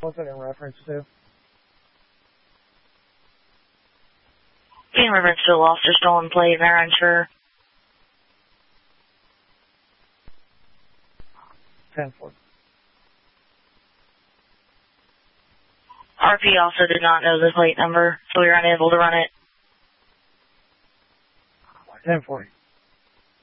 What's it in reference to? In reference to a lost or stolen plate, they're unsure. 10-4. RP also did not know the plate number, so we were unable to run it. 10-4.